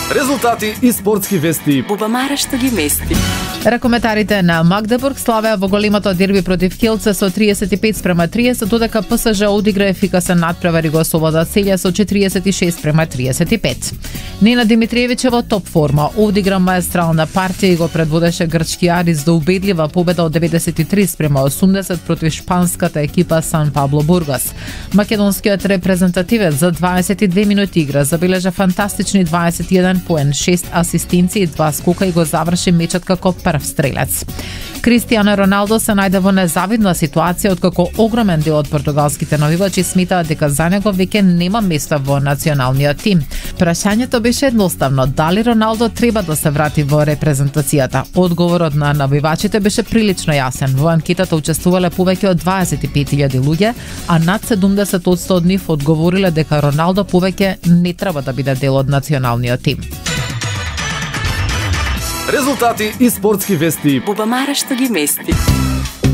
Резултати и спортски вести. Бубамара што ги мести. Ракометарите на Магдебург славеа во големото дерби против Килце со 35:30, додека ПСЖ одигра ефикасен надпревар и го освобода Целја со 46:35. Нена Димитриевич е во топ форма, одигра маестрална партија и го предводеше грчки Арис до убедлива победа од 93:80 против шпанската екипа Сан Пабло Бургас. Македонскиот репрезентативец за 22 минути игра забележа фантастични 21 поен, 6 асистенции и 2 скока и го заврши мечот како прв стрелец. Кристијано Роналдо се најде во незавидна ситуација откако огромен дел од португалските навивачи сметаат дека за него веќе нема место во националниот тим. Прашањето беше едноставно: дали Роналдо треба да се врати во репрезентацијата? Одговорот на навивачите беше прилично јасен. Во анкетата учествувале повеќе од 25.000 луѓе, а над 70% од нив одговориле дека Роналдо повеќе не треба да биде дел од националниот тим. Резултати и спортски вести. Бубамара што ги мести.